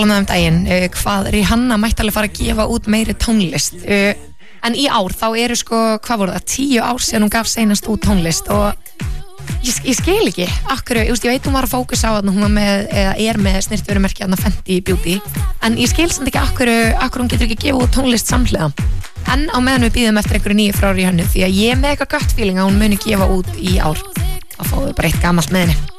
daginn, hvað Rihanna mætti alveg fara að gefa út meiri tónlist en í ár þá eru hvað voru það, 10 ár síðan hún gaf seinast út tónlist og ég skil ekki akkur, ég veit hún var að fókusa á að hún var með, eða með snirtivörumerki Fenty Beauty, en ég skil samt ekki akkur hún getur ekki gefa út tónlist samhliða, en á meðan við bíðum eftir einhverju nýju frá Rihannu, því að ég er með eitthvað gott feeling að hún muni gefa út í ár, þá fáum við bara eitt gamalt með henni.